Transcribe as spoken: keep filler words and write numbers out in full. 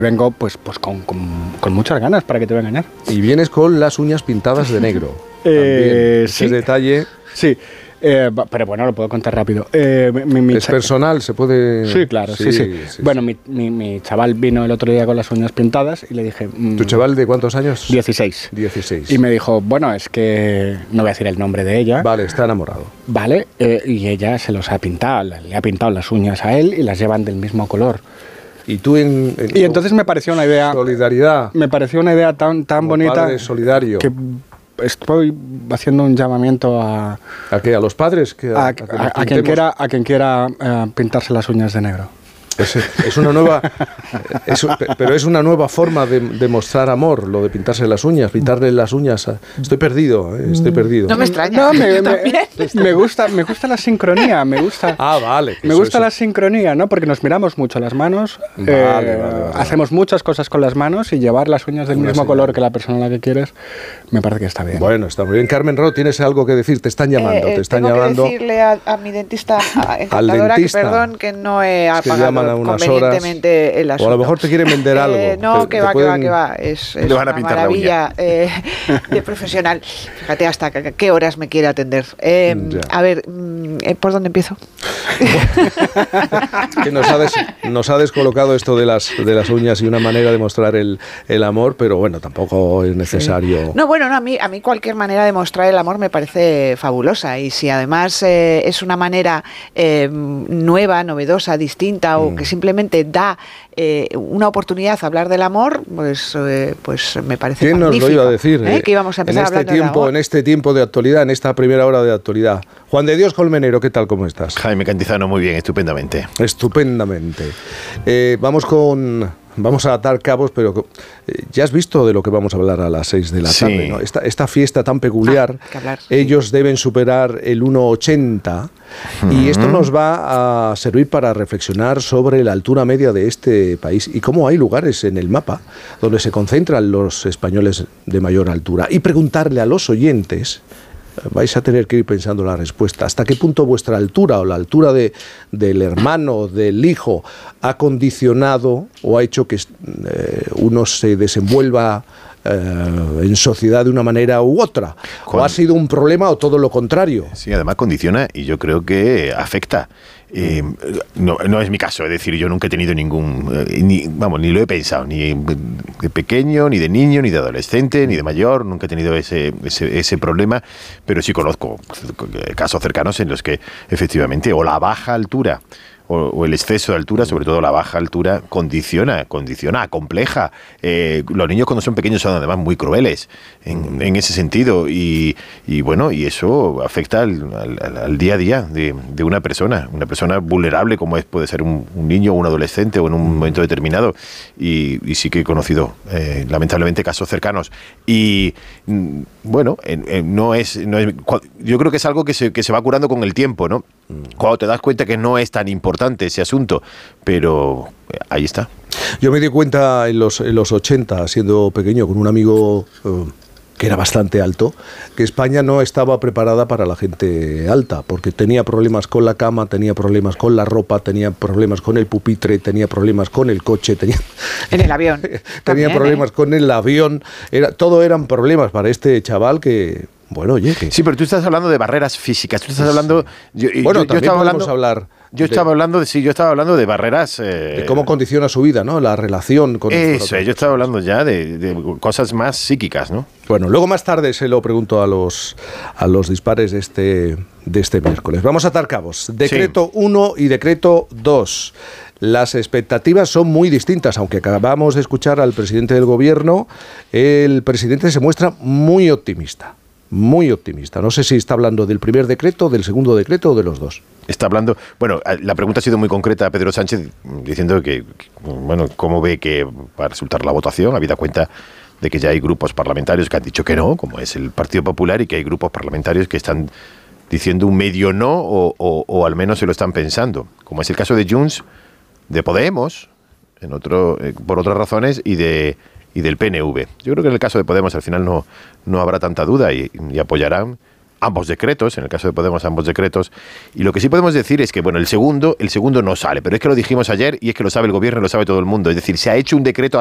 Vengo pues, pues con, con, con muchas ganas, ¿para qué te voy a engañar? Y vienes con las uñas pintadas de negro. Eh, Ese sí. detalle... Sí. Eh, pero bueno, lo puedo contar rápido. Eh, mi, mi ¿Es personal? ¿Se puede...? Sí, claro, sí, sí. sí. sí bueno, sí. Mi, mi, mi chaval vino el otro día con las uñas pintadas y le dije... Mmm, ¿Tu chaval de cuántos años? dieciséis. dieciséis. Y me dijo, bueno, es que... No voy a decir el nombre de ella. Vale, está enamorado. Vale, eh, y ella se los ha pintado, le ha pintado las uñas a él y las llevan del mismo color. Y tú en, en y entonces me pareció una idea... Solidaridad. Me pareció una idea tan, tan bonita... Padre solidario. Que, estoy haciendo un llamamiento a... ¿A qué? ¿A los padres? Que a, a, a, que a, a quien quiera, a quien quiera uh, pintarse las uñas de negro. Es, es una nueva... es, pero es una nueva forma de, de mostrar amor, lo de pintarse las uñas, pintarle las uñas. A, estoy perdido, eh, estoy perdido. No me extraña. No, me, me, me, gusta, me gusta la sincronía, me gusta... Ah, vale. Me gusta eso. La sincronía, ¿no? Porque nos miramos mucho las manos, vale, eh, vale, vale, vale. Hacemos muchas cosas con las manos y llevar las uñas del una mismo señal. Color que la persona a la que quieres, me parece que está bien. Bueno, está muy bien. Carmen Ro, ¿tienes algo que decir? Te están llamando, eh, te están tengo llamando. Que decirle a, a mi dentista, a encantadora, que perdón, que no he apagado convenientemente el asunto. O a lo mejor te quieren vender algo. Eh, no, te, que, va, pueden... que va, que va, es, es una maravilla eh, de profesional. Fíjate hasta qué horas me quiere atender. Eh, a ver, ¿por dónde empiezo? que nos ha, des, nos ha descolocado esto de las, de las uñas y una manera de mostrar el, el amor, pero bueno, tampoco es necesario. Sí. No, bueno, no, a mí, a mí cualquier manera de mostrar el amor me parece fabulosa, y si además eh, es una manera eh, nueva, novedosa, distinta, o mm. que simplemente da eh, una oportunidad a hablar del amor, pues, eh, pues me parece ¿Quién magnífico. ¿Quién nos lo iba a decir? ¿Eh? Que íbamos a empezar en este hablando tiempo, del amor. En este tiempo de actualidad, en esta primera hora de actualidad. Juan de Dios Colmenero, ¿qué tal? ¿Cómo estás? Jaime Cantizano, muy bien, estupendamente. Estupendamente. Eh, vamos con... Vamos a atar cabos, pero eh, ya has visto de lo que vamos a hablar a las seis de la sí. tarde, ¿no? Esta, esta fiesta tan peculiar, ah, hablar, ellos sí. deben superar el uno ochenta uh-huh. y esto nos va a servir para reflexionar sobre la altura media de este país y cómo hay lugares en el mapa donde se concentran los españoles de mayor altura, y preguntarle a los oyentes... Vais a tener que ir pensando la respuesta. ¿Hasta qué punto vuestra altura o la altura de, del hermano, del hijo, ha condicionado o ha hecho que eh, uno se desenvuelva eh, en sociedad de una manera u otra? ¿O ha sido un problema o todo lo contrario? Sí, además condiciona y yo creo que afecta. Eh, no, no es mi caso, es decir, yo nunca he tenido ningún, eh, ni, vamos, ni lo he pensado, ni de pequeño, ni de niño, ni de adolescente, ni de mayor, nunca he tenido ese, ese, ese problema, pero sí conozco casos cercanos en los que efectivamente o la baja altura o, o el exceso de altura, sobre todo la baja altura, condiciona, condiciona, acompleja. Eh, los niños cuando son pequeños son además muy crueles en, en ese sentido y, y bueno, y eso afecta al, al, al día a día de, de una persona, una persona vulnerable como es, puede ser un, un niño o un adolescente o en un momento determinado, y, y sí que he conocido eh, lamentablemente casos cercanos y bueno, eh, eh, no es, no es, yo creo que es algo que se, que se va curando con el tiempo, ¿no? Cuando te das cuenta que no es tan importante ese asunto, pero eh, ahí está. Yo me di cuenta en los, en los ochenta, siendo pequeño, con un amigo eh, que era bastante alto, que España no estaba preparada para la gente alta, porque tenía problemas con la cama, tenía problemas con la ropa, tenía problemas con el pupitre, tenía problemas con el coche, tenía, en el avión. tenía También, problemas ¿eh? con el avión, era, todo eran problemas para este chaval que... Bueno, oye, que... Sí, pero tú estás hablando de barreras físicas. Tú estás hablando... Yo, bueno, yo, también yo estaba podemos hablando, hablar... Yo de, estaba hablando de... Sí, yo estaba hablando de barreras... Eh, de cómo condiciona su vida, ¿no? La relación con... Eso, yo estaba hablando ya de, de cosas más psíquicas, ¿no? Bueno, luego más tarde se lo pregunto a los, a los dispares de este, de este miércoles. Vamos a atar cabos. Decreto uno sí. y decreto dos. Las expectativas son muy distintas, aunque acabamos de escuchar al presidente del gobierno. El presidente se muestra muy optimista. Muy optimista. No sé si está hablando del primer decreto, del segundo decreto o de los dos. Está hablando... Bueno, la pregunta ha sido muy concreta a Pedro Sánchez, diciendo que, bueno, cómo ve que va a resultar la votación, habida cuenta de que ya hay grupos parlamentarios que han dicho que no, como es el Partido Popular, y que hay grupos parlamentarios que están diciendo un medio no, o, o, o al menos se lo están pensando, como es el caso de Junts, de Podemos, en otro, eh, por otras razones, y de... y del P N V. Yo creo que en el caso de Podemos al final no, no habrá tanta duda y, y apoyarán ambos decretos, en el caso de Podemos, ambos decretos. Y lo que sí podemos decir es que, bueno, el segundo, el segundo no sale, pero es que lo dijimos ayer y es que lo sabe el gobierno y lo sabe todo el mundo. Es decir, se ha hecho un decreto